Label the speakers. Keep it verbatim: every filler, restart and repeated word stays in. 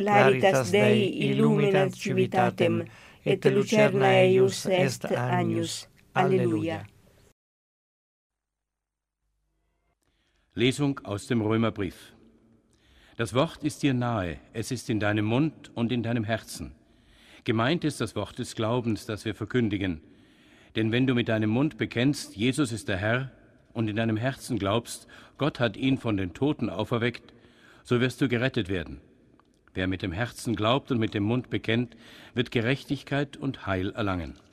Speaker 1: claritas Dei illuminat civitatem, et lucerna eius est agnus. Halleluja.
Speaker 2: Lesung aus dem Römerbrief. Das Wort ist dir nahe, es ist in deinem Mund und in deinem Herzen. Gemeint ist das Wort des Glaubens, das wir verkündigen. Denn wenn du mit deinem Mund bekennst, Jesus ist der Herr, und in deinem Herzen glaubst, Gott hat ihn von den Toten auferweckt, so wirst du gerettet werden. Wer mit dem Herzen glaubt und mit dem Mund bekennt, wird Gerechtigkeit und Heil erlangen.